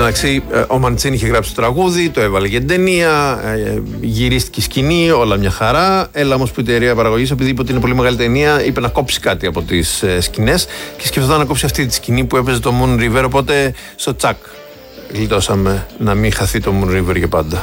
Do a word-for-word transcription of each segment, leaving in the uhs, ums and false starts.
μεταξύ, ο Μαντσίνη είχε γράψει το τραγούδι, το έβαλε για την ταινία, γυρίστηκε η σκηνή, όλα μια χαρά. Έλα όμως που η εταιρεία παραγωγής, επειδή είπε ότι είναι πολύ μεγάλη ταινία, είπε να κόψει κάτι από τις σκηνές και σκεφτόταν να κόψει αυτή τη σκηνή που έπαιζε το Moon River. Οπότε στο τσακ γλιτώσαμε να μην χαθεί το Moon River για πάντα.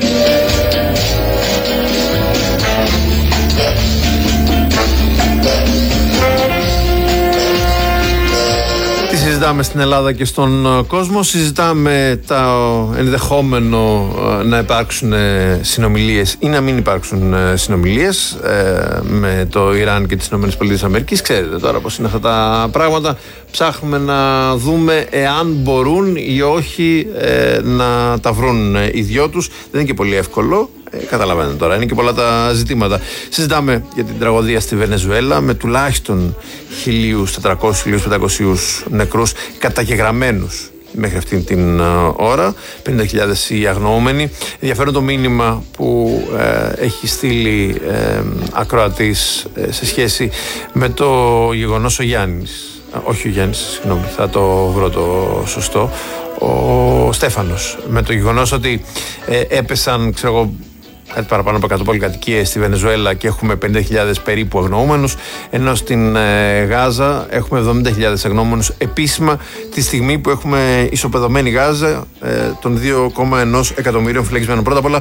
Συζητάμε στην Ελλάδα και στον κόσμο, συζητάμε το ενδεχόμενο να υπάρξουν συνομιλίες ή να μην υπάρξουν συνομιλίες με το Ιράν και τις ΗΠΑ. Ξέρετε τώρα πώς είναι αυτά τα πράγματα. Ψάχνουμε να δούμε εάν μπορούν ή όχι να τα βρουν οι δυο τους. Δεν είναι και πολύ εύκολο. Ε, καταλαβαίνετε τώρα, είναι και πολλά τα ζητήματα. Συζητάμε για την τραγωδία στη Βενεζουέλα με τουλάχιστον χίλια τετρακόσιους με χίλια πεντακόσιους νεκρούς καταγεγραμμένους μέχρι αυτήν την uh, ώρα, πενήντα χιλιάδες οι αγνοούμενοι. Ενδιαφέρον το μήνυμα που ε, έχει στείλει ε, ακροατής ε, σε σχέση με το γεγονός ο Γιάννης, ε, όχι ο Γιάννης, συγγνώμη, θα το βρω το σωστό, ο Στέφανος, με το γεγονός ότι ε, έπεσαν, ξέρω εγώ, κάτι παραπάνω από εκατό πολυκατοικίες στη Βενεζουέλα και έχουμε πενήντα χιλιάδες περίπου αγνοούμενους, ενώ στην ε, Γάζα έχουμε εβδομήντα χιλιάδες αγνοούμενους επίσημα, τη στιγμή που έχουμε ισοπεδωμένη Γάζα ε, των δύο κόμμα ένα εκατομμύριων φυλακισμένων. Πρώτα απ' όλα,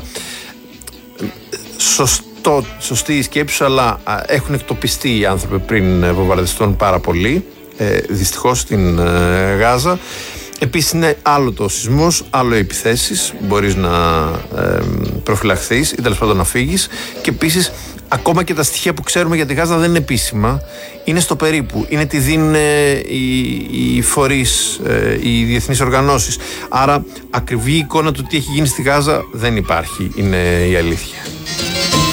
σωστό, σωστή η σκέψη, αλλά α, έχουν εκτοπιστεί οι άνθρωποι πριν βομβαρδιστούν πάρα πολύ, ε, δυστυχώς στην ε, Γάζα. Επίσης είναι άλλο το σεισμός, άλλο οι επιθέσεις, μπορείς να ε, προφυλαχθείς ή τέλος πάντων να φύγεις, και επίσης ακόμα και τα στοιχεία που ξέρουμε για τη Γάζα δεν είναι επίσημα, είναι στο περίπου, είναι τι δίνουν οι, οι φορείς, ε, οι διεθνείς οργανώσεις, άρα ακριβή εικόνα του τι έχει γίνει στη Γάζα δεν υπάρχει, είναι η αλήθεια.